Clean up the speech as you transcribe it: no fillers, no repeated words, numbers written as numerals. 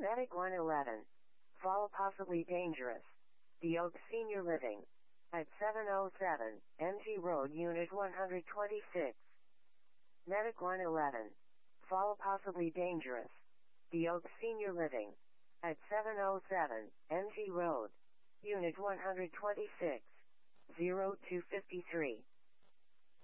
Medic 111. Fall possibly dangerous. The Oak Senior Living. At 707, MG Road, Unit 126. Medic 111. Fall possibly dangerous. The Oak Senior Living. At 707, MG Road. Unit 126. 0253.